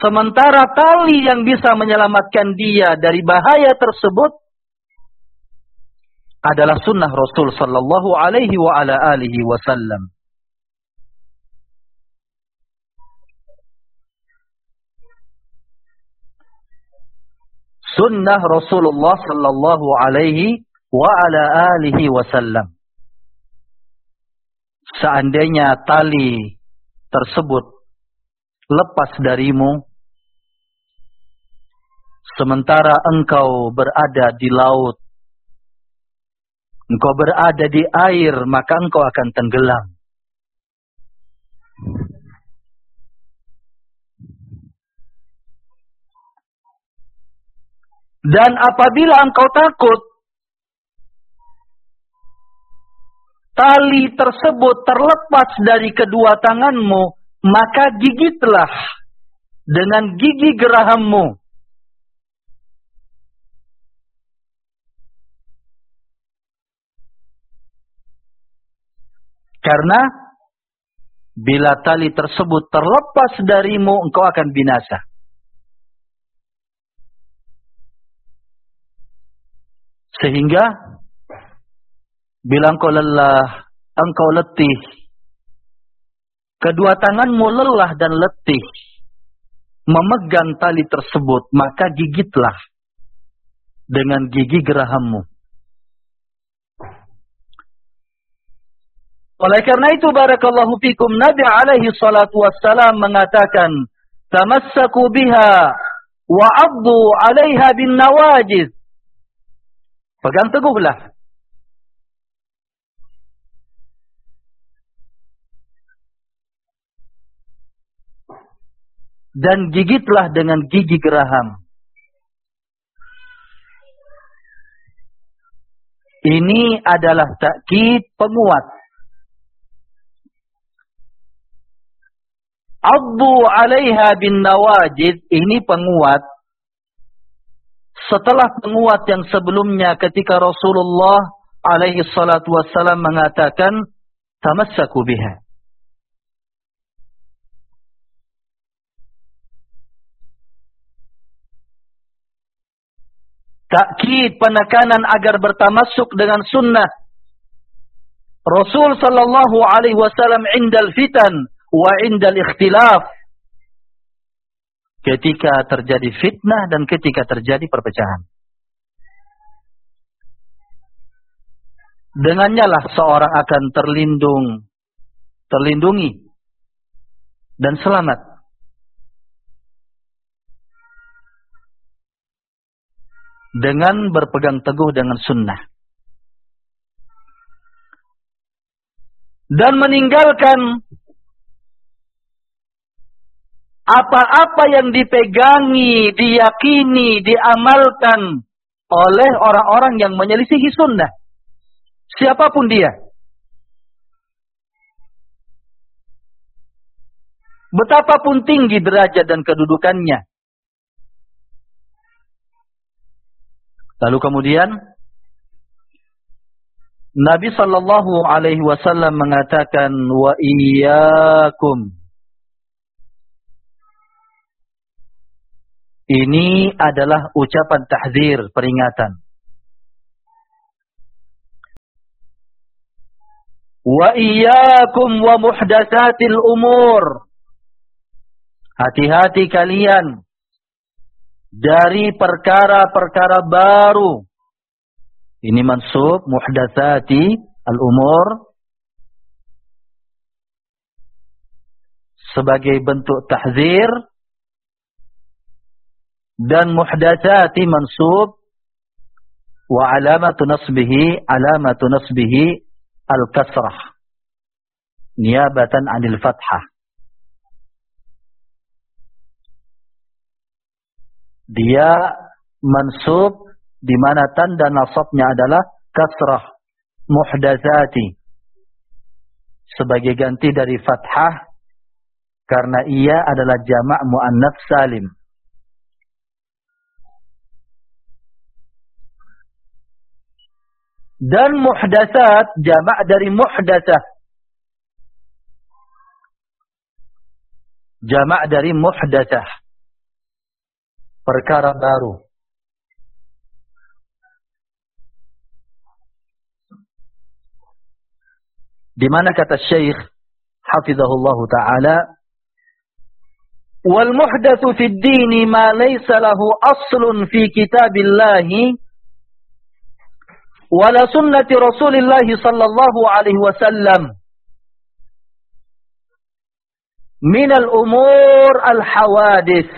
Sementara tali yang bisa menyelamatkan dia dari bahaya tersebut adalah sunnah Rasul sallallahu alaihi wa ala alihi wasallam. Sunnah Rasulullah sallallahu alaihi wa ala alihi wasallam. Seandainya tali tersebut lepas darimu, sementara engkau berada di laut, engkau berada di air, maka engkau akan tenggelam. Dan apabila engkau takut tali tersebut terlepas dari kedua tanganmu, maka gigitlah dengan gigi gerahammu. Karena bila tali tersebut terlepas darimu, engkau akan binasa. Sehingga bila engkau lelah, engkau letih, kedua tanganmu lelah dan letih memegang tali tersebut, maka gigitlah dengan gigi gerahammu. Oleh karena itu, barakallahu fikum, Nabi alaihi salatu wassalam mengatakan, tamassaku biha wa 'addu 'alaiha bin nawajiz. Pegang teguhlah dan gigitlah dengan gigi geraham. Ini adalah takkid penguat. 'Addu 'alaiha bin nawajiz, ini penguat. Setelah penguat yang sebelumnya ketika Rasulullah alaihi salatu wassalam mengatakan tamassaku biha. Takkid, penekanan agar bertamassuk dengan sunnah Rasul sallallahu alaihi wasallam indal fitan wa indal ikhtilaf. Ketika terjadi fitnah dan ketika terjadi perpecahan. Dengannya lah seorang akan terlindungi dan selamat. Dengan berpegang teguh dengan sunnah. Dan meninggalkan apa-apa yang dipegangi, diyakini, diamalkan oleh orang-orang yang menyelisihi sunnah. Siapapun dia. Betapapun tinggi derajat dan kedudukannya. Lalu kemudian Nabi sallallahu alaihi wasallam mengatakan, wa iyyakum. Ini adalah ucapan tahzir, peringatan. Wa iyyakum wa muhdatsatil umur. Hati-hati kalian dari perkara-perkara baru. Ini mansub muhdatsati al-umur sebagai bentuk tahzir. Dan muhdatsati mansub wa alamatu nasbihi al-kasrah niyabatan 'anil fathah. Dia mansub di mana tanda nasabnya adalah kasrah, muhdatsati, sebagai ganti dari fathah karena ia adalah jamak muannats salim. Dan muhdatsat jamak dari muhdatsah. Jamak dari muhdatsah. perkara baru. Di mana kata Syekh hafizahullah taala, wal muhdatsu fid din ma laysa lahu aslun fi kitabillahi wala sunnati Rasulillah sallallahu alaihi wasallam min al-umur al-hawadits.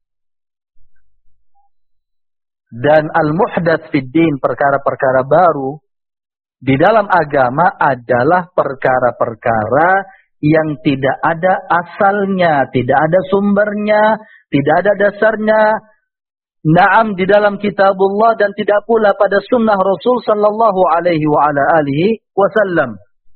Dan al-muhdats fid din, perkara-perkara baru di dalam agama adalah perkara-perkara yang tidak ada asalnya, tidak ada sumbernya, tidak ada dasarnya. Naam di dalam kitabullah dan tidak pula pada sunnah Rasul sallallahu alaihi wa ala alihi wasallam.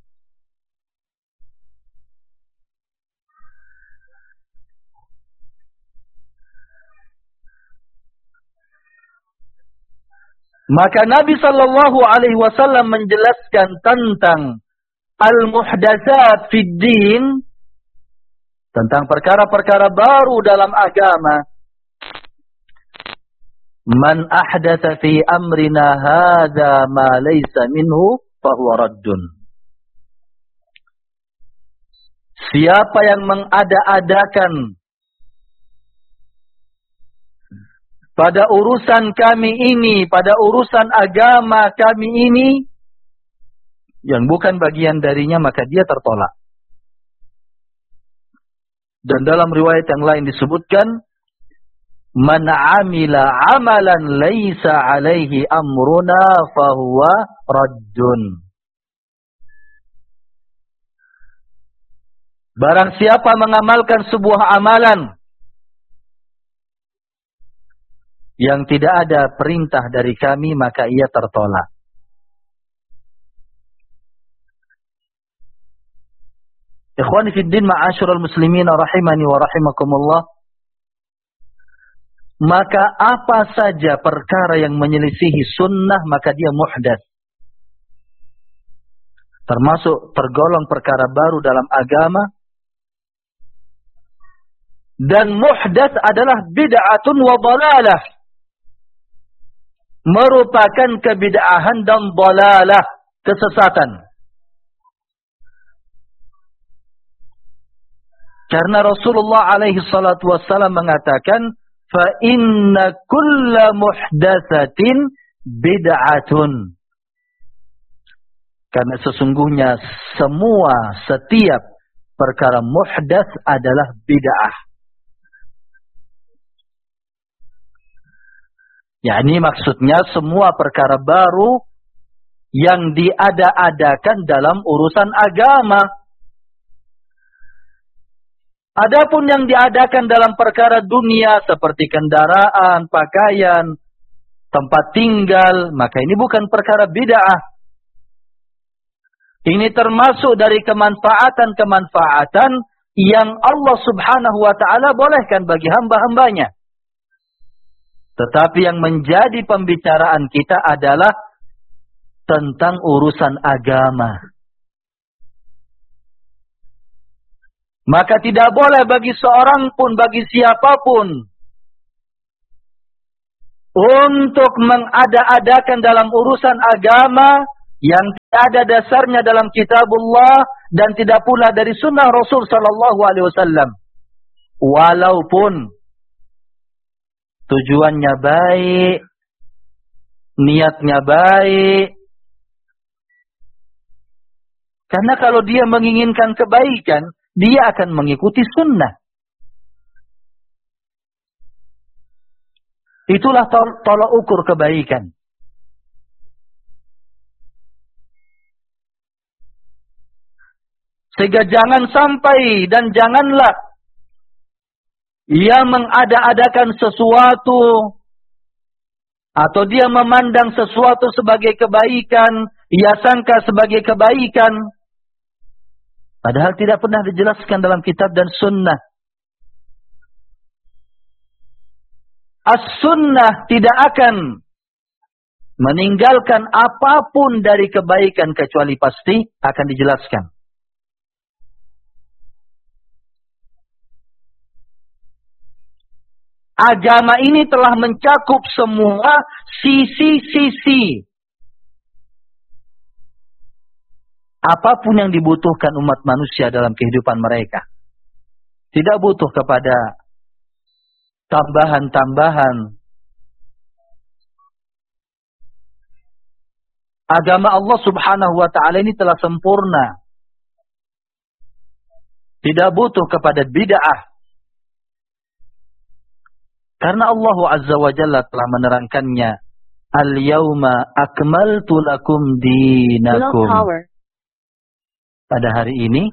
Maka Nabi sallallahu alaihi wasallam menjelaskan tentang al-muhdatsat fid din, tentang perkara-perkara baru dalam agama. Man ahdatsa fi amrina hadza ma laysa minhu fahuwa raddun. Siapa yang mengada-adakan pada urusan kami ini, pada urusan agama kami ini, yang bukan bagian darinya, maka dia tertolak. Dan dalam riwayat yang lain disebutkan, man amila amalan laisa alaihi amruna fahuwa raddun. Barang siapa mengamalkan sebuah amalan yang tidak ada perintah dari kami, maka ia tertolak. Ikhwani fid din ma'asyiral muslimin rahimani wa rahimakumullah. Maka apa saja perkara yang menyelisihi sunnah, maka dia muhdats. Termasuk tergolong perkara baru dalam agama. Dan muhdats adalah bid'atun wa dhalalah. Merupakan kebid'ahan dan dhalalah, kesesatan. Karena Rasulullah alaihi salatu wassalam mengatakan, fa inna kulla muhdatsatin bid'atun. Karena sesungguhnya setiap perkara muhdats adalah bid'ah. yakni maksudnya semua perkara baru yang diada-adakan dalam urusan agama. Adapun yang diadakan dalam perkara dunia seperti kendaraan, pakaian, tempat tinggal, maka ini bukan perkara bid'ah. Ini termasuk dari kemanfaatan-kemanfaatan yang Allah Subhanahu wa taala bolehkan bagi hamba-hambanya. Tetapi yang menjadi pembicaraan kita adalah tentang urusan agama. Maka tidak boleh bagi seorang pun, bagi siapapun, untuk mengada-adakan dalam urusan agama yang tidak ada dasarnya dalam kitabullah dan tidak pula dari sunnah Rasul sallallahu alaihi wasallam. Walaupun tujuannya baik, niatnya baik. Karena kalau dia menginginkan kebaikan, dia akan mengikuti sunnah. Itulah tolak ukur kebaikan. Sehingga jangan sampai dan janganlah ia mengada-adakan sesuatu atau dia memandang sesuatu sebagai kebaikan, ia sangka sebagai kebaikan, padahal tidak pernah dijelaskan dalam kitab dan sunnah. As-sunnah tidak akan meninggalkan apapun dari kebaikan kecuali pasti akan dijelaskan. Agama ini telah mencakup semua sisi-sisi. Apapun yang dibutuhkan umat manusia dalam kehidupan mereka. Tidak butuh kepada tambahan-tambahan. Agama Allah subhanahu wa ta'ala ini telah sempurna. Tidak butuh kepada bid'ah. Karena Allah azza wa jalla telah menerangkannya. Al-yawma akmaltu lakum dinakum. Pada hari ini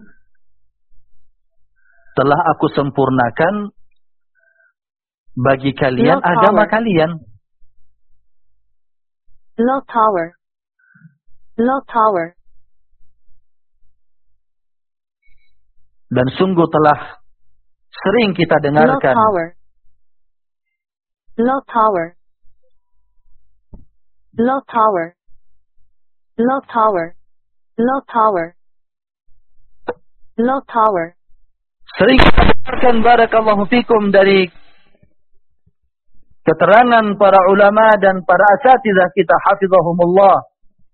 telah aku sempurnakan bagi kalian agama kalian. Low power. Low power. Dan sungguh telah sering kita dengarkan. Low power. Low power. Low power. Low power. Low power. Low power. Sering kita dengarkan barakallahu fikum dari keterangan para ulama dan para asatidzah kita hafizahumullah.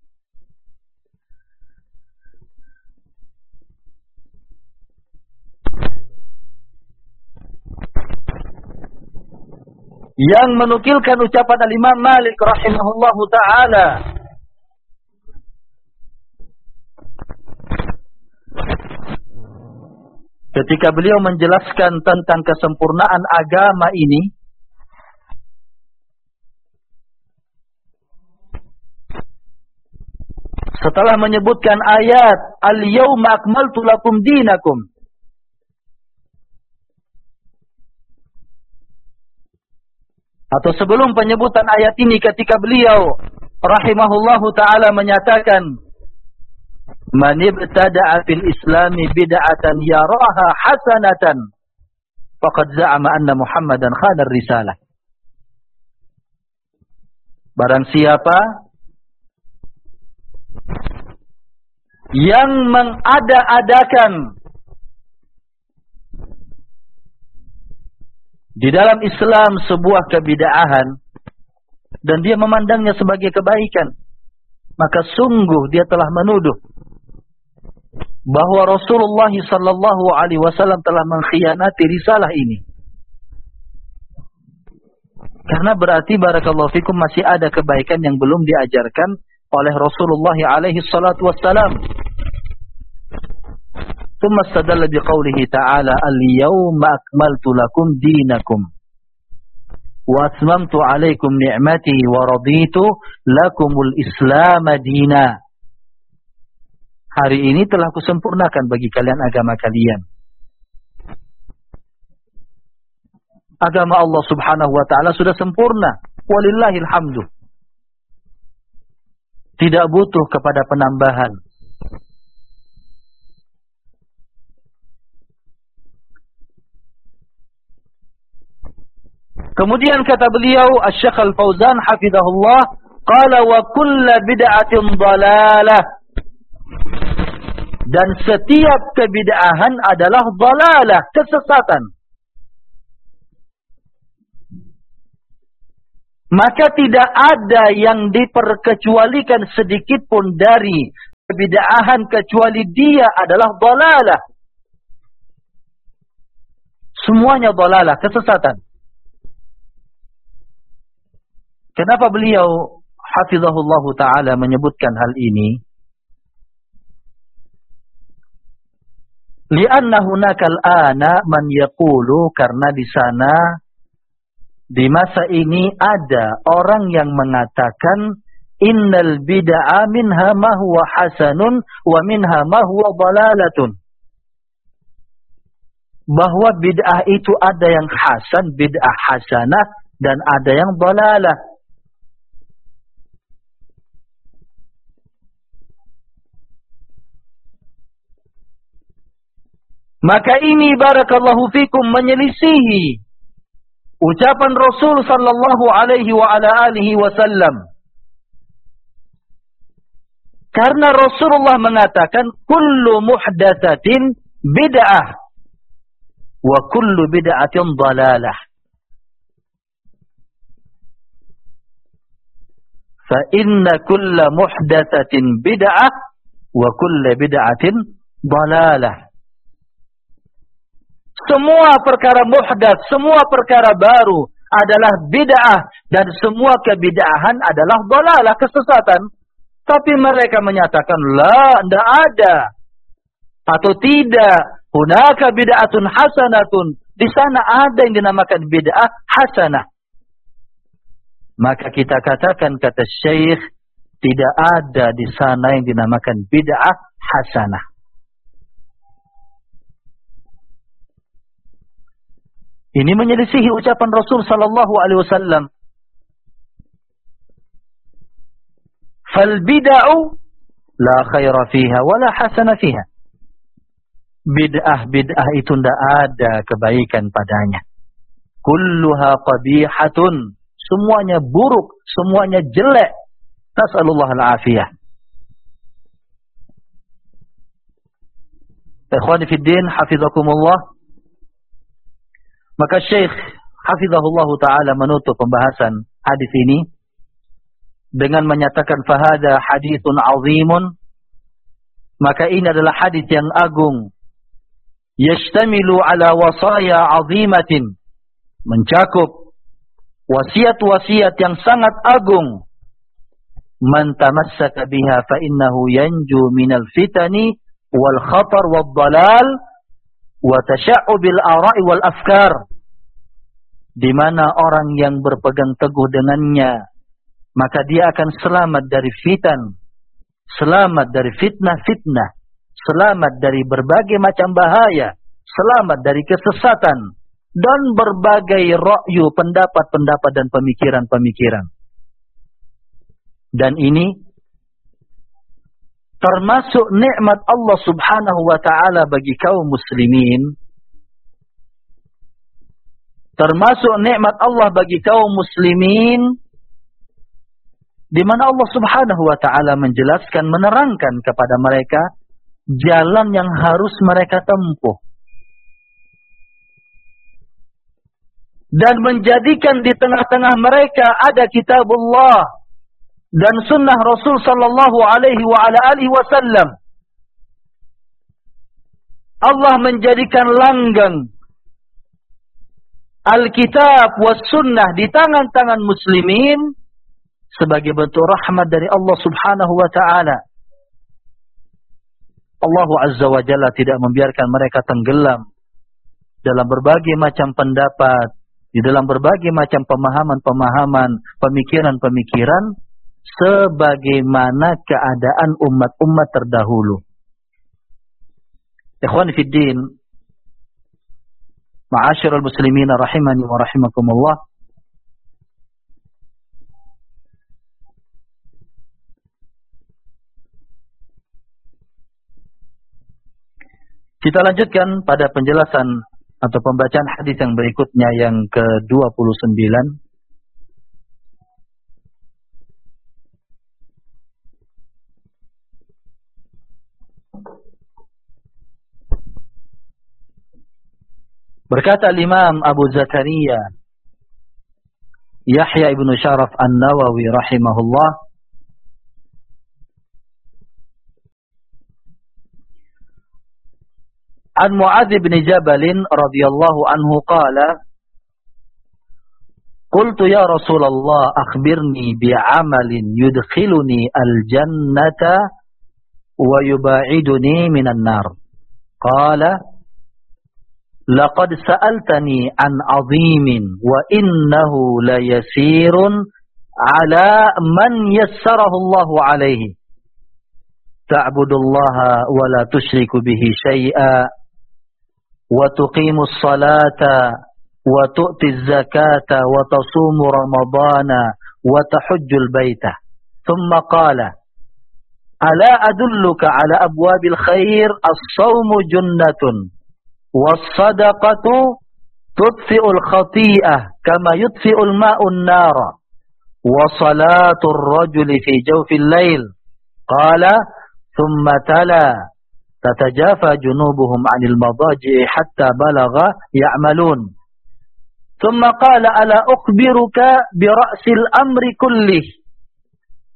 Yang menukilkan ucapan al-Imam Malik rahimahullahu ta'ala. Ketika beliau menjelaskan tentang kesempurnaan agama ini, setelah menyebutkan ayat al-yawma akmaltu lakum dinakum, atau sebelum penyebutan ayat ini, ketika beliau rahimahullahu ta'ala menyatakan man ibtada'a fil islami bid'atan yaraha hasanatan faqad za'ama anna Muhammadan khana risalah. Barang siapa yang mengada-adakan di dalam Islam sebuah kebid'ahan dan dia memandangnya sebagai kebaikan, maka sungguh dia telah menuduh bahwa Rasulullah sallallahu alaihi wasallam telah mengkhianati risalah ini. Karena berarti barakallahu fikum masih ada kebaikan yang belum diajarkan oleh Rasulullah alaihi salatu wassalam. ثم استدل بقوله تعالى اليوم أكملت لكم دينكم وأتممت عليكم نعمتي ورضيت لكم الإسلام دينا. Hari ini telah kusempurnakan bagi kalian agama kalian. Agama Allah subhanahu wa ta'ala sudah sempurna. Walillahil hamdu. Tidak butuh kepada penambahan. Kemudian kata beliau Asy-Syaikh Al-Fauzan hafizahullah, qala wa kullu bid'atin dhalalah. Dan setiap kebid'ahan adalah dhalalah, kesesatan. Maka tidak ada yang diperkecualikan sedikit pun dari kebid'ahan kecuali dia adalah dhalalah. Semuanya dhalalah, kesesatan. Kenapa beliau hafizahullah ta'ala menyebutkan hal ini? Lianna hunaka al-ana man yaqulu, karena di sana di masa ini ada orang yang mengatakan innal bid'a minha ma huwa hasanun wa minha ma huwa dhalalatun. Bahwa bid'ah itu ada yang hasan, bid'ah hasanah, dan ada yang dhalalah. Maka ini barakallahu fikum menyelisihi ucapan Rasul sallallahu alaihi wa ala alihi wasallam. Karena Rasulullah mengatakan kullu muhdatsatin bid'ah wa kullu bid'atin dhalalah. fa inna kulla muhdatsatin bid'ah wa kulla bid'atin dhalalah. Semua perkara muhdats, semua perkara baru adalah bid'ah dan semua kebid'ahan adalah dhalalah, kesesatan. Tapi mereka menyatakan la, tidak ada atau tidak. Hunaka bid'atun hasanatun. Di sana ada yang dinamakan bid'ah hasanah. Maka kita katakan, kata Syekh, tidak ada di sana yang dinamakan bid'ah hasanah. Ini menyelisihi ucapan Rasul sallallahu alaihi wasallam. Fal bid'u la khaira fiha wa la hasana fiha. Bid'ah itu tidak ada kebaikan padanya. Kulluha qabihatun. Semuanya buruk, semuanya jelek. Nas'alullah al-afiyah. Ikhwani fi din, hafizakumullah. Maka Syekh hafizahullah ta'ala menutup pembahasan hadis ini dengan menyatakan fahada hadithun azimun. Maka ini adalah hadis yang agung. Yashtamilu ala wasaya azimatin. Mencakup wasiat-wasiat yang sangat agung. Man tamassaka biha fa innahu yanju minal fitani wal khatar wal dalal wa tasya'ubil ara'i wal afkar. Di mana orang yang berpegang teguh dengannya, maka dia akan selamat dari fitan, selamat dari fitnah-fitnah, selamat dari berbagai macam bahaya, selamat dari kesesatan, dan berbagai ra'yu, pendapat-pendapat dan pemikiran-pemikiran. Dan ini termasuk nikmat Allah subhanahu wa ta'ala bagi kaum muslimin. Termasuk nikmat Allah bagi kaum muslimin, di mana Allah subhanahu wa ta'ala menjelaskan, menerangkan kepada mereka jalan yang harus mereka tempuh. Dan menjadikan di tengah-tengah mereka ada kitabullah dan sunnah Rasul sallallahu alaihi wa ala alihi wasallam. Allah menjadikan langgang Alkitab was sunnah di tangan-tangan muslimin sebagai bentuk rahmat dari Allah subhanahu wa ta'ala. Allah azza wa jalla tidak membiarkan mereka tenggelam dalam berbagai macam pendapat, di dalam berbagai macam pemahaman-pemahaman, pemikiran-pemikiran, sebagaimana keadaan umat-umat terdahulu. Ikhwan fiddin, ma'asyiral muslimin rahimani wa rahimakumullah. Kita lanjutkan pada penjelasan atau pembacaan hadis yang berikutnya, yang ke-29. Berkata Imam Abu Zakaria Yahya ibn Sharaf An-Nawawi rahimahullah, an Mu'adz bin Jabal radhiyallahu anhu qala, qultu ya Rasulullah akhbirni bi'amalin yudkhiluni al-jannata wa yuba'iduni minan nar. Qala laqad sa'altani an 'azimin wa innahu la yasirun 'ala man yassarahu Allahu 'alaihi. Ta'budullaha wa la tusyriku bihi syai'a wa tuqimus salata wa tu'tiz zakata wa tasumu ramadana wa tahujjul baita. Thumma qala ala adulluka 'ala abwabil khair as-shawmu junnatun was-sadaqatu tudfi'ul khati'ah kama yudfi'ul ma'un nara wa salatul rajuli fi jawfil lail. Qala thumma tala tatajafa junubuhum 'anil madaji'i hatta balagha ya'malun. Thumma qala ala ukhbiruka bi ra'sil amri kullih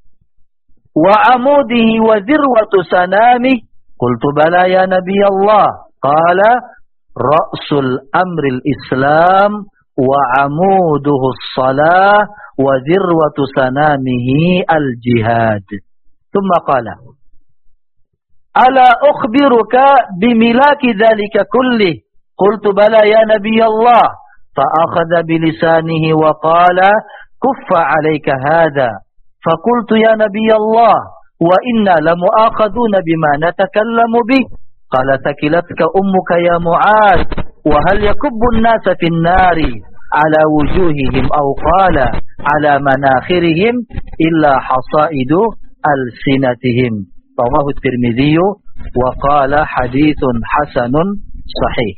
wa amudihi wa zirwatu sanamih? Qultu bala ya Nabi Allah. Qala ra'sul amril Islam wa amuduhu as-salah wa zirwatu sanamihi al-jihad. Thumma qala ala ukhbiruka bimilaki dhalika kullih? Qultu bala ya Nabi Allah. Fa'akhadha bilisanihi wa qala kuffa alayka hadha. Faqultu ya Nabi Allah wa inna lamu'akhaduna bima natakallamu bih. Qala takilatka ummuka ya Mu'adh wa hal yakubbu an-nasa fin nari ala wujuhihim aw qala ala manakhirihim illa hasaidu alsinatihim. Rawahu Tirmidzi wa qala haditsun hasanun sahih.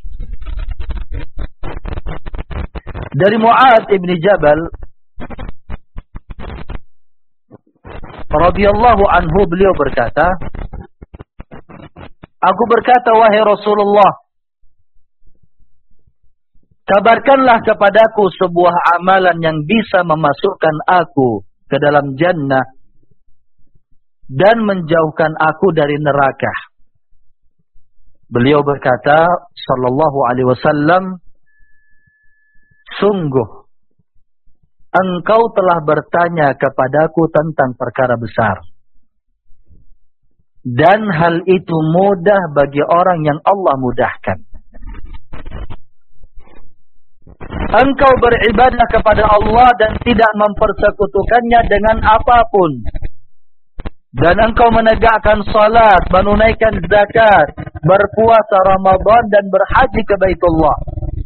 Dari Mu'adz ibn Jabal radhiyallahu anhu, beliau berkata, aku berkata, wahai Rasulullah, kabarkanlah kepadaku sebuah amalan yang bisa memasukkan aku ke dalam jannah dan menjauhkan aku dari neraka. Beliau berkata, sallallahu alaihi wasallam, sungguh engkau telah bertanya kepadaku tentang perkara besar. Dan hal itu mudah bagi orang yang Allah mudahkan. Engkau beribadah kepada Allah dan tidak mempersekutukannya dengan apapun. Dan engkau menegakkan salat, menunaikan zakat, berpuasa Ramadan dan berhaji ke Baitullah.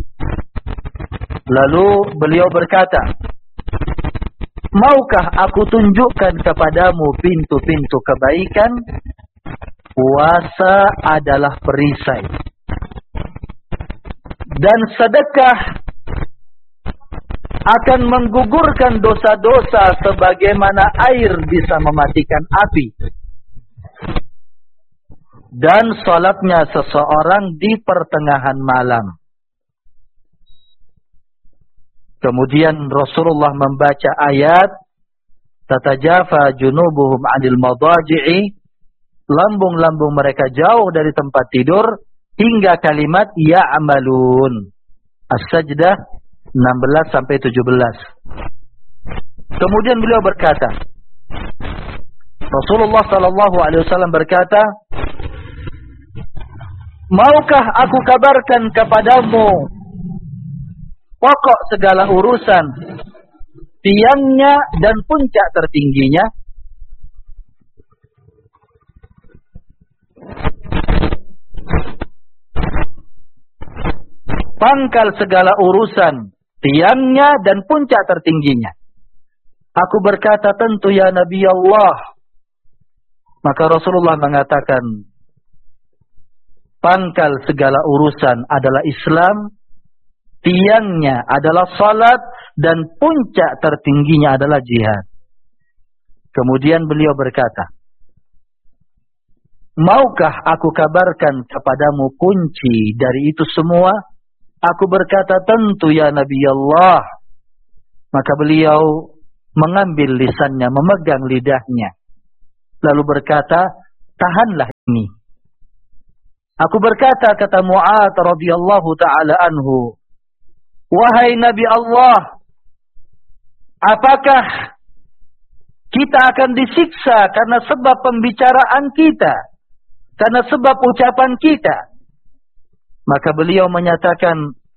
Lalu beliau berkata, maukah aku tunjukkan kepadamu pintu-pintu kebaikan? Puasa adalah perisai. Dan sedekah akan menggugurkan dosa-dosa sebagaimana air bisa mematikan api. Dan salatnya seseorang di pertengahan malam. Kemudian Rasulullah membaca ayat tatajafa junubuhum 'anil madaji'i, lambung-lambung mereka jauh dari tempat tidur, hingga kalimat ya'malun. As-Sajdah 16 sampai 17. Kemudian beliau berkata, Rasulullah sallallahu alaihi wasallam berkata, maukah aku kabarkan kepadamu pokok segala urusan, tiangnya dan puncak tertingginya? Pangkal segala urusan, tiangnya dan puncak tertingginya. Aku berkata, tentu ya Nabi Allah. Maka Rasulullah mengatakan, pangkal segala urusan adalah Islam, tiangnya adalah salat, dan puncak tertingginya adalah jihad. Kemudian beliau berkata, maukah aku kabarkan kepadamu kunci dari itu semua? Aku berkata, tentu ya Nabi Allah. Maka beliau mengambil lisannya, memegang lidahnya, lalu berkata, tahanlah ini. Aku berkata, kata Mu'adz radhiyallahu ta'ala anhu, wahai Nabi Allah, apakah kita akan disiksa karena sebab pembicaraan kita, karena sebab ucapan kita? Maka beliau menyatakan,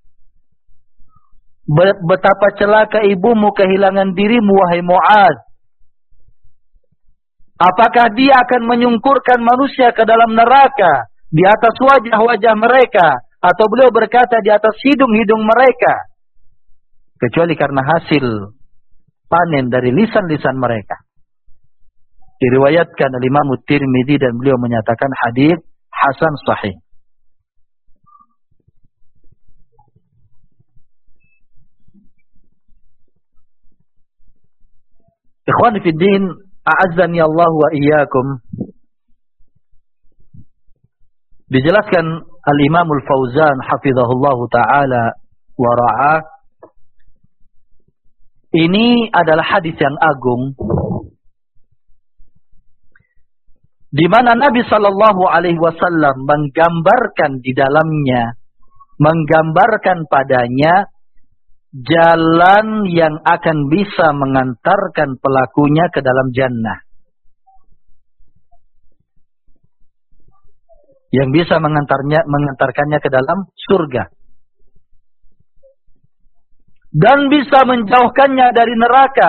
betapa celaka ibumu kehilangan dirimu, wahai Mu'adz. Apakah dia akan menyungkurkan manusia ke dalam neraka di atas wajah-wajah mereka, atau beliau berkata di atas hidung-hidung mereka, kecuali karena hasil panen dari lisan-lisan mereka. Diriwayatkan oleh Imam Tirmidzi dan beliau menyatakan hadis hasan sahih. Ikhwani fid din, a'azzani Allah wa iyyakum. Dijelaskan Al-Imam Al-Fauzan hafizahullah taala wa ra'ah, ini adalah hadis yang agung di mana Nabi Shallallahu Alaihi Wasallam menggambarkan di dalamnya, menggambarkan padanya jalan yang akan bisa mengantarkan pelakunya ke dalam jannah, yang bisa mengantarkannya ke dalam surga, dan bisa menjauhkannya dari neraka.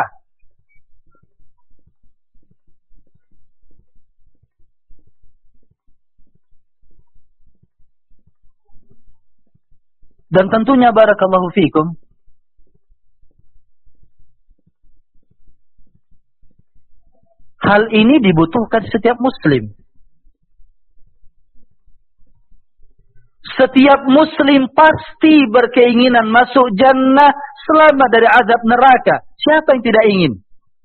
Dan tentunya barakallahu fikum, hal ini dibutuhkan setiap muslim. Setiap muslim pasti berkeinginan masuk jannah, selamat dari azab neraka. Siapa yang tidak ingin?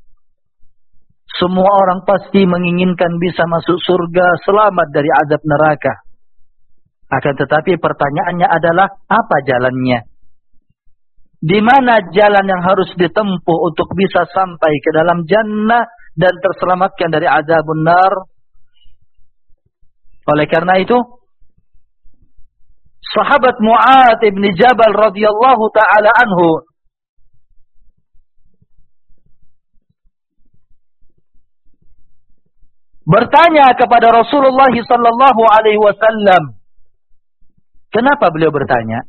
Semua orang pasti menginginkan bisa masuk surga, selamat dari azab neraka. Akan tetapi pertanyaannya adalah, apa jalannya? Di mana jalan yang harus ditempuh untuk bisa sampai ke dalam jannah dan terselamatkan dari azabun nar? Oleh karena itu, sahabat Mu'adz ibn Jabal radhiyallahu ta'ala anhu bertanya kepada Rasulullah sallallahu alaihi wasallam. Kenapa beliau bertanya?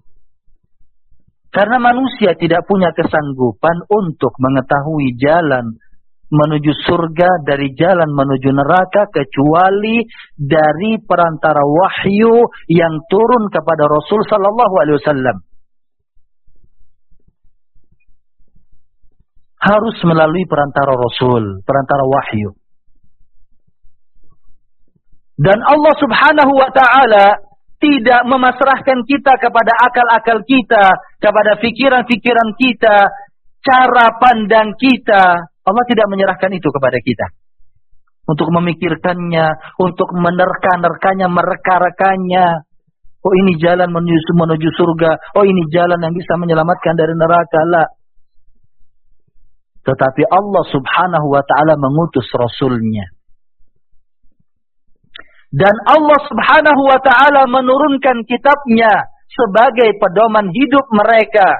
Karena manusia tidak punya kesanggupan untuk mengetahui jalan menuju surga dari jalan menuju neraka kecuali dari perantara wahyu yang turun kepada Rasul sallallahu alaihi wasallam. Harus melalui perantara Rasul, perantara wahyu. Dan Allah Subhanahu wa taala tidak memasrahkan kita kepada akal-akal kita, kepada fikiran-fikiran kita, cara pandang kita. Allah tidak menyerahkan itu kepada kita. Untuk memikirkannya, untuk menerka-nerkanya, mereka-rekanya. Oh, ini jalan menuju surga. Oh, ini jalan yang bisa menyelamatkan dari neraka. La. Tetapi Allah Subhanahu wa ta'ala mengutus Rasulnya. Dan Allah Subhanahu wa ta'ala menurunkan kitabnya sebagai pedoman hidup mereka.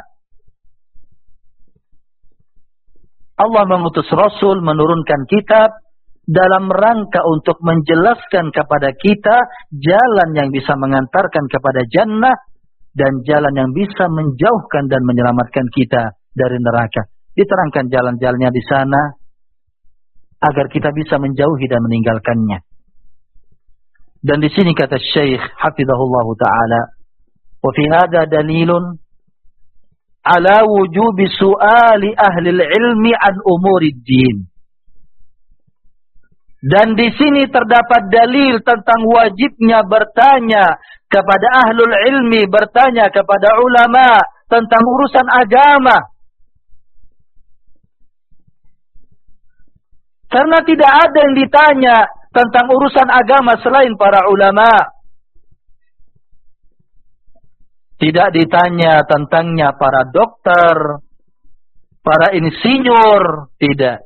Allah mengutus Rasul, menurunkan kitab dalam rangka untuk menjelaskan kepada kita jalan yang bisa mengantarkan kepada jannah dan jalan yang bisa menjauhkan dan menyelamatkan kita dari neraka. Diterangkan jalan-jalannya di sana agar kita bisa menjauhi dan meninggalkannya. Dan di sini kata Syekh hafizahullah taala, wa fi hadha dalilun ala wujubi su'ali ahli ilmi an umurid din. Dan di sini terdapat dalil tentang wajibnya bertanya kepada ahlul ilmi, bertanya kepada ulama tentang urusan agama. Karena tidak ada yang ditanya tentang urusan agama selain para ulama. Tidak ditanya tentangnya para dokter, para insinyur, tidak.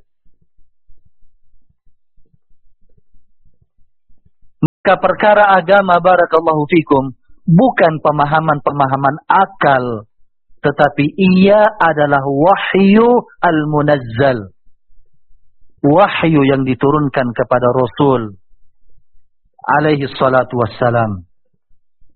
Maka perkara agama barakallahu fikum bukan pemahaman-pemahaman akal, tetapi ia adalah wahyu al-munazzal. Wahyu yang diturunkan kepada Rasul alaihi salatu wassalam.